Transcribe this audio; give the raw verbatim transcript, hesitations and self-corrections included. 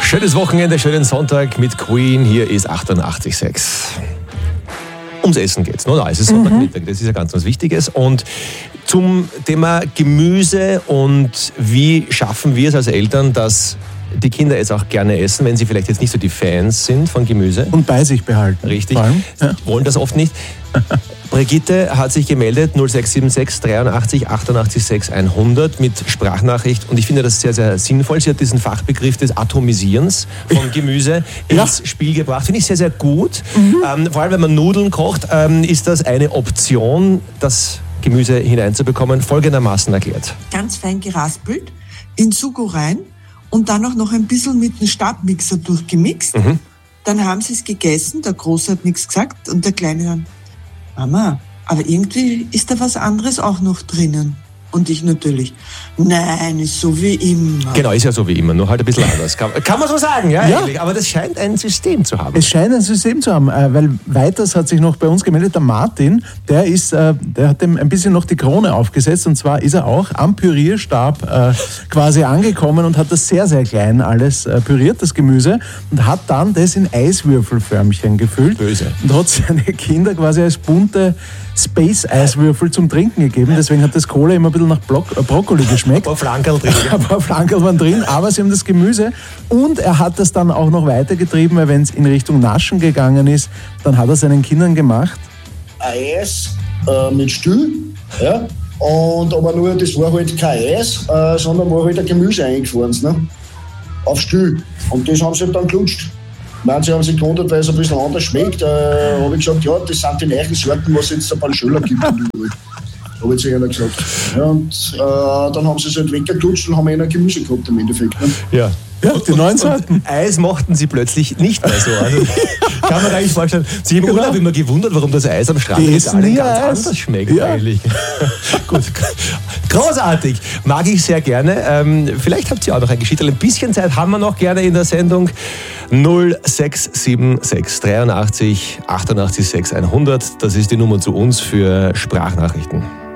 Schönes Wochenende, schönen Sonntag mit Queen. Hier ist achtundachtzig Komma sechs. Ums Essen geht's. No, no, es ist Sonntagmittag, das ist ja ganz was Wichtiges. Und zum Thema Gemüse und wie schaffen wir es als Eltern, dass die Kinder es auch gerne essen, wenn sie vielleicht jetzt nicht so die Fans sind von Gemüse. Und bei sich behalten. Richtig, ja. Wollen das oft nicht. Brigitte hat sich gemeldet, null sechs sieben sechs dreiundachtzig achtundachtzig sechs hundert mit Sprachnachricht. Und ich finde das sehr, sehr sinnvoll. Sie hat diesen Fachbegriff des Atomisierens von Gemüse ja. ins Spiel gebracht. Finde ich sehr, sehr gut. Mhm. Ähm, vor allem, wenn man Nudeln kocht, ähm, ist das eine Option, das Gemüse hineinzubekommen. Folgendermaßen erklärt. Ganz fein geraspelt, in Sugo rein und dann auch noch ein bisschen mit dem Stabmixer durchgemixt. Mhm. Dann haben sie es gegessen, der Große hat nichts gesagt und der Kleine dann, Mama, aber irgendwie ist da was anderes auch noch drinnen. Und ich natürlich, nein, ist so wie immer. Genau, ist ja so wie immer, nur halt ein bisschen anders. Kann, kann man so sagen, ja, ja. Eigentlich. Aber das scheint ein System zu haben. Es scheint ein System zu haben, weil weiters hat sich noch bei uns gemeldet, der Martin, der ist, der hat dem ein bisschen noch die Krone aufgesetzt. Und zwar ist er auch am Pürierstab äh, quasi angekommen und hat das sehr, sehr klein alles äh, püriert, das Gemüse, und hat dann das in Eiswürfelförmchen gefüllt. Böse. Und hat seine Kinder quasi als bunte Space-Eiswürfel zum Trinken gegeben. Deswegen hat das Cola immer ein bisschen nach Bro- äh, Brokkoli geschmeckt. Ein paar Flankerl drin. Ein paar Flankerl waren drin, aber sie haben das Gemüse. Und er hat das dann auch noch weitergetrieben, weil wenn es in Richtung Naschen gegangen ist, dann hat er seinen Kindern gemacht. Eis äh, mit Stühl, ja. Und aber nur, das war halt kein Eis, äh, sondern war halt ein Gemüse eingefahren, ne? Auf Stühl. Und das haben sie dann gelutscht. Manche haben sich gewundert, weil es ein bisschen anders schmeckt. Äh, habe ich gesagt, ja, das sind die neuen Sorten, was es jetzt ein paar Schöller gibt. Habe ich zu einer gesagt. Ja, und äh, dann haben sie es halt weggeklutscht und haben einer Gemüse gehabt im Endeffekt. Ne? Ja. Ja, die neuen Sorten. Und Eis mochten sie plötzlich nicht mehr so. Also, kann man eigentlich vorstellen. Sie haben im Urlaub immer gewundert, warum das Eis am Strand jetzt allen ganz Eis. anders schmeckt. Ja. Eigentlich. Gut. Großartig. Mag ich sehr gerne. Ähm, vielleicht habt ihr auch noch ein Geschichte. Ein bisschen Zeit haben wir noch gerne in der Sendung. null sechs sieben sechs dreiundachtzig achtundachtzig sechs hundert. Das ist die Nummer zu uns für Sprachnachrichten.